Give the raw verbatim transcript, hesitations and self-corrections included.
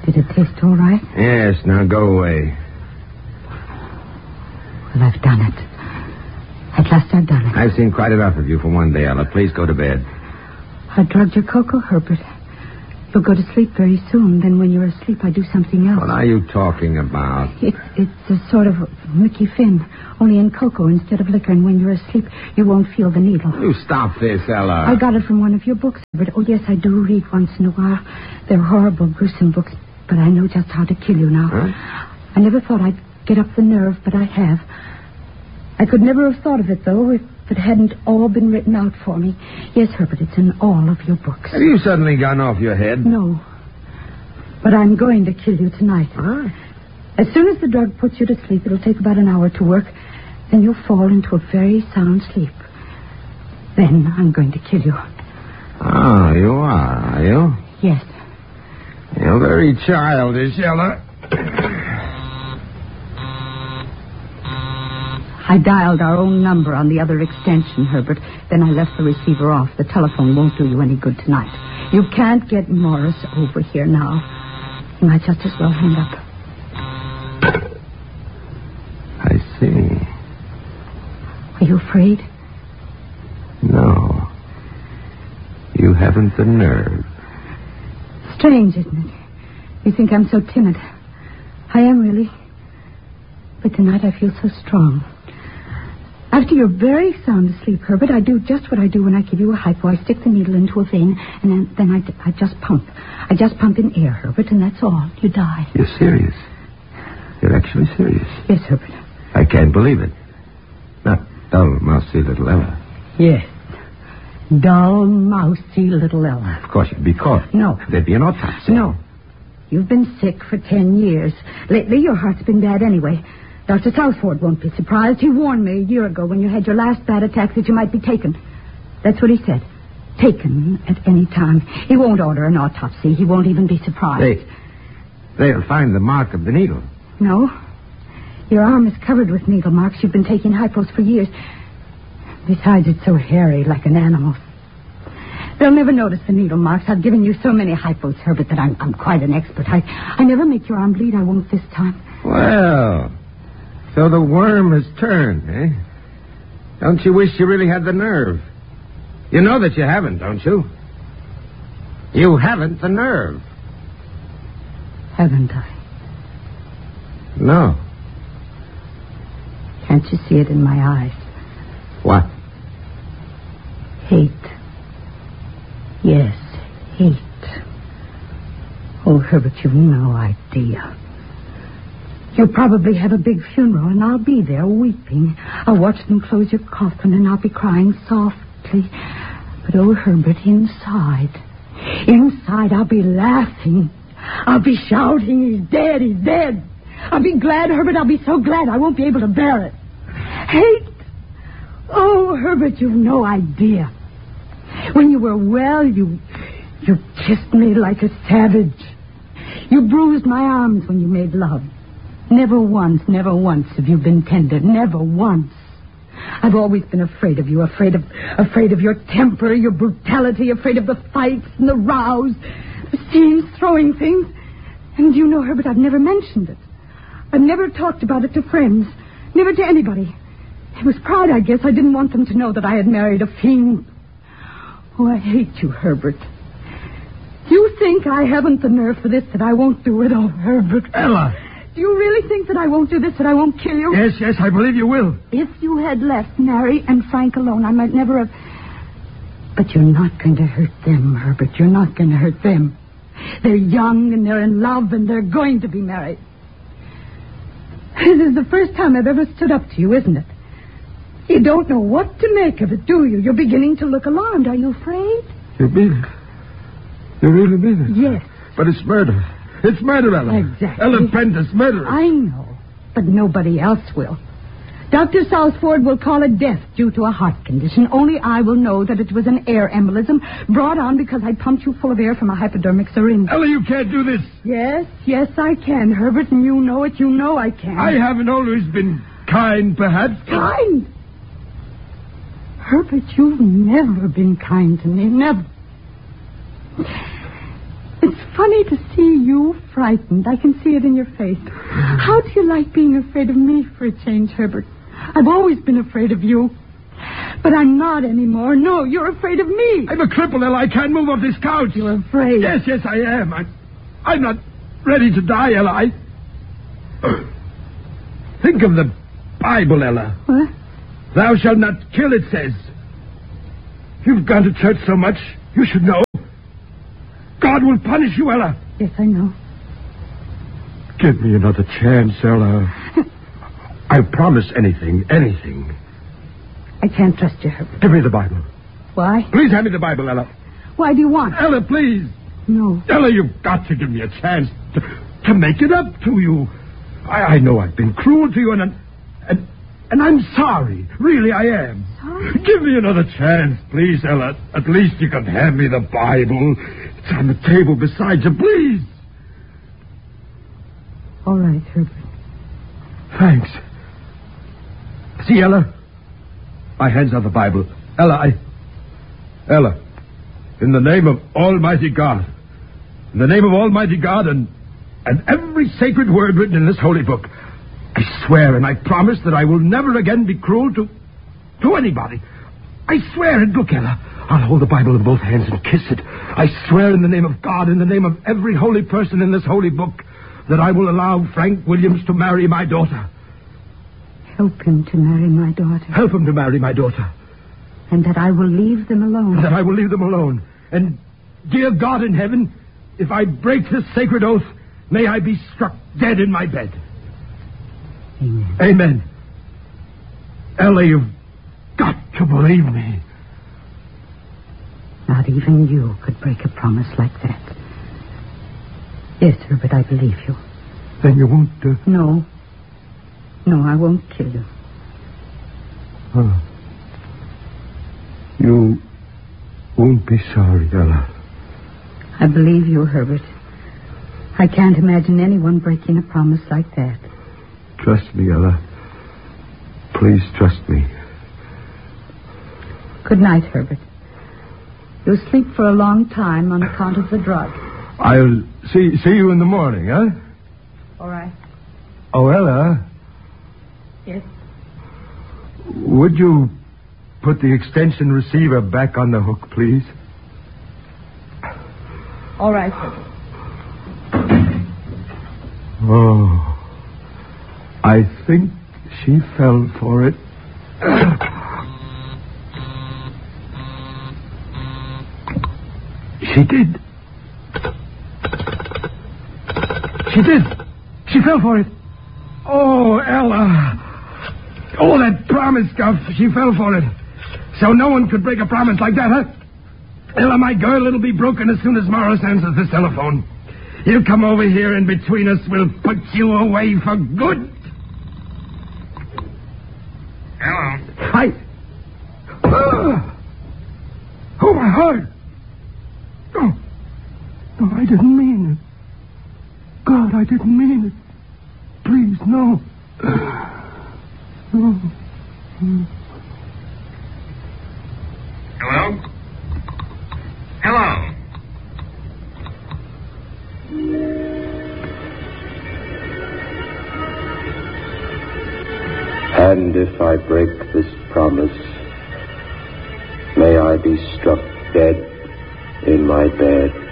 Did it taste all right? Yes, now go away. Well, I've done it. At last I've done it. I've seen quite enough of you for one day, Ella. Please go to bed. I drugged your cocoa, Herbert. You'll go to sleep very soon. Then when you're asleep, I do something else. What are you talking about? It's, it's a sort of Mickey Finn, only in cocoa instead of liquor. And when you're asleep, you won't feel the needle. You stop this, Ella. I got it from one of your books, Herbert. Oh, yes, I do read once in a while. They're horrible, gruesome books, but I know just how to kill you now. Huh? I never thought I'd get up the nerve, but I have. I could never have thought of it, though, if it hadn't all been written out for me. Yes, Herbert, it's in all of your books. Have you suddenly gone off your head? No. But I'm going to kill you tonight. Huh? As soon as the drug puts you to sleep, it'll take about an hour to work. Then you'll fall into a very sound sleep. Then I'm going to kill you. Oh, you are, are you? Yes. You're very childish, Ella. I dialed our own number on the other extension, Herbert. Then I left the receiver off. The telephone won't do you any good tonight. You can't get Morris over here now. You might just as well hang up. I see. Are you afraid? No. You haven't the nerve. Strange, isn't it? You think I'm so timid. I am, really. But tonight I feel so strong. After you're very sound asleep, Herbert, I do just what I do when I give you a hypo. I stick the needle into a vein, and then, then I, I just pump. I just pump in air, Herbert, and that's all. You die. You're serious? You're actually serious? Yes, Herbert. I can't believe it. Not dull, mousy little Ella. Yes. Dull, mousy little Ella. Of course, you'd be caught. No. There'd be an autopsy. No. You've been sick for ten years. Lately, your heart's been bad anyway. Doctor Southford won't be surprised. He warned me a year ago when you had your last bad attack that you might be taken. That's what he said. Taken at any time. He won't order an autopsy. He won't even be surprised. They, they'll find the mark of the needle. No. Your arm is covered with needle marks. You've been taking hypos for years. Besides, it's so hairy, like an animal. They'll never notice the needle marks. I've given you so many hypos, Herbert, that I'm, I'm quite an expert. I, I never make your arm bleed. I won't this time. Well, so the worm has turned, eh? Don't you wish you really had the nerve? You know that you haven't, don't you? You haven't the nerve. Haven't I? No. Can't you see it in my eyes? What? Hate. Yes, hate. Oh, Herbert, you've no idea. You'll probably have a big funeral, and I'll be there weeping. I'll watch them close your coffin, and I'll be crying softly. But, oh, Herbert, inside, inside, I'll be laughing. I'll be shouting, he's dead, he's dead. I'll be glad, Herbert, I'll be so glad I won't be able to bear it. Hate. Oh, Herbert, you've no idea. When you were well, you, you kissed me like a savage. You bruised my arms when you made love. Never once, never once have you been tender. Never once. I've always been afraid of you, afraid of afraid of your temper, your brutality, afraid of the fights and the rows, the scenes, throwing things. And you know, Herbert, I've never mentioned it. I've never talked about it to friends, never to anybody. It was pride, I guess. I didn't want them to know that I had married a fiend. Oh, I hate you, Herbert. You think I haven't the nerve for this, that I won't do it? Oh, Herbert. Ella. Do you really think that I won't do this, that I won't kill you? Yes, yes, I believe you will. If you had left Mary and Frank alone, I might never have... But you're not going to hurt them, Herbert. You're not going to hurt them. They're young, and they're in love, and they're going to be married. This is the first time I've ever stood up to you, isn't it? You don't know what to make of it, do you? You're beginning to look alarmed. Are you afraid? You mean it? You really mean it? Yes. But it's murder. It's murder, Ella. Exactly. Ella Prentice, murder. I know, but nobody else will. Doctor Southford will call it death due to a heart condition. Only I will know that it was an air embolism brought on because I pumped you full of air from a hypodermic syringe. Ella, you can't do this. Yes, yes, I can, Herbert, and you know it. You know I can. I haven't always been kind, perhaps. Kind? Herbert, you've never been kind to me. Never. It's funny to see you frightened. I can see it in your face. How do you like being afraid of me for a change, Herbert? I've always been afraid of you. But I'm not anymore. No, you're afraid of me. I'm a cripple, Ella. I can't move off this couch. You're afraid. Yes, yes, I am. I'm, I'm not ready to die, Ella. I... Think of the Bible, Ella. What? Thou shalt not kill, it says. You've gone to church so much, you should know. God will punish you, Ella. Yes, I know. Give me another chance, Ella. I'll promise anything, anything. I can't trust you, Herbert. Give me the Bible. Why? Please hand me the Bible, Ella. Why do you want it? Ella, please. No. Ella, you've got to give me a chance to, to make it up to you. I, I know I've been cruel to you, and, and and I'm sorry. Really, I am. Sorry? Give me another chance, please, Ella. At least you can hand me the Bible. It's on the table beside you, please. All right, Herbert. Thanks. See, Ella? My hands on the Bible. Ella, I... Ella, in the name of Almighty God, in the name of Almighty God and, and every sacred word written in this holy book, I swear and I promise that I will never again be cruel to... to anybody. I swear it. Look, Ella, I'll hold the Bible in both hands and kiss it. I swear in the name of God, in the name of every holy person in this holy book, that I will allow Frank Williams to marry my daughter. Help him to marry my daughter. Help him to marry my daughter. And that I will leave them alone. That I will leave them alone. And, dear God in heaven, if I break this sacred oath, may I be struck dead in my bed. Amen. Amen. Ella, you've got to believe me. Not even you could break a promise like that. Yes, Herbert, I believe you. Then you won't... Uh... No. No, I won't kill you. Oh. You won't be sorry, Ella. I believe you, Herbert. I can't imagine anyone breaking a promise like that. Trust me, Ella. Please trust me. Good night, Herbert. You'll sleep for a long time on account of the drug. I'll see see you in the morning, huh? All right. Oh, Ella. Yes? Would you put the extension receiver back on the hook, please? All right, Herbert. Oh. I think she fell for it. She did. She did. She fell for it. Oh, Ella. Oh, that promise stuff. She fell for it. So no one could break a promise like that, huh? Ella, my girl, it'll be broken as soon as Morris answers this telephone. He'll come over here, and between us, we'll put you away for good. Hello. I... Uh, oh, my heart. Oh. No, I didn't mean it. God, I didn't mean it. Please, no. No. Hello? Hello? And if I break this promise, may I be struck dead in my bed.